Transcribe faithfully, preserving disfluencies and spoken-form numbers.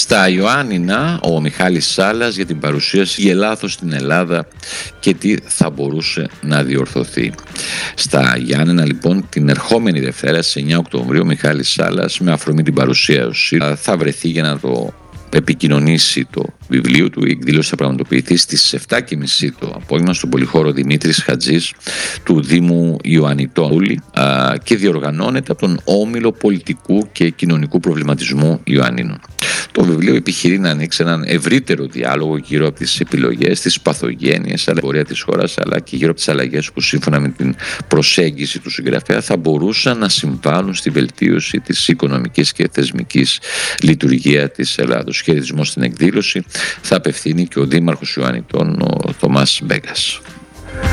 Στα Ιωάννινα, ο Μιχάλης Σάλλας για την παρουσίαση «Η Ελλάδος στην Ελλάδα και τι θα μπορούσε να διορθωθεί». Στα Γιάννενα λοιπόν την ερχόμενη Δευτέρα στις εννιά Οκτωβρίου ο Μιχάλης Σάλλας, με αφορμή την παρουσίαση, θα βρεθεί για να το επικοινωνήσει το βιβλίο του. Η εκδήλωση θα πραγματοποιηθεί στις επτά και μισή το απόγευμα στον πολυχώρο Δημήτρης Χατζής του Δήμου Ιωαννητών και διοργανώνεται από τον Όμιλο Πολιτικού και Κοινωνικού Προβληματισμού Ιωαννίνων. Το βιβλίο επιχειρεί να ανοίξει έναν ευρύτερο διάλογο γύρω από τις επιλογές, τις παθογένειες, αλλά πορεία της χώρας, αλλά και γύρω από τις αλλαγές που σύμφωνα με την προσέγγιση του συγγραφέα θα μπορούσαν να συμβάλλουν στη βελτίωση της οικονομικής και θεσμικής λειτουργίας της Ελλάδος. Χαιρετισμό στην εκδήλωση θα απευθύνει και ο Δήμαρχος Ιωαννητών, ο Θωμάς Μπέγκας.